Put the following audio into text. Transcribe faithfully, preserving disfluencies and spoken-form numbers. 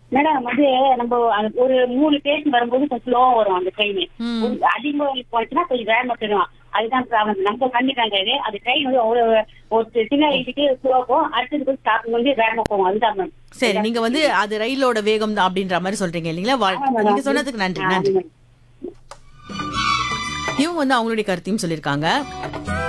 Madam வந்து நம்ம அந்த ஒரு மூணு ஸ்டேஷன் வரும்போது கொஞ்சம் ஸ்லோவா வரும் அந்த ட்ரெயின். ம். அதிகமா போச்சுன்னா கொஞ்சம் வேகமா போயிடும். அதுதான் ப்ராப்ளம். நம்ம கண்டிப்பாங்க அது ட்ரெயின் வந்து அவ்வளவு ஒரு சின்ன இதுக்கு ஸ்லோவா போகும், அடுத்தது ஸ்டாப் வந்து வேகமா போகும். அதுதான் மேம். சரி, நீங்க வந்து அது ரயிலோட வேகம் தான் அப்படின்ற மாதிரி சொல்றீங்க இல்லைங்களா? வாழ்- ஆமா நீங்க மேடம். சொன்னதுக்கு நன்றி ஆ, நன்றி. ஆமா மேடம். இவங்க வந்து அவங்களுடைய கருத்தையும் சொல்லியிருக்காங்க.